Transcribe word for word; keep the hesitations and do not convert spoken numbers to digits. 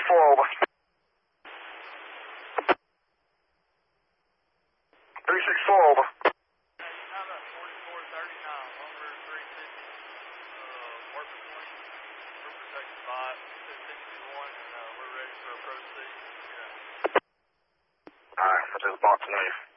four, over. three six four, over. Alright, for this box tonight.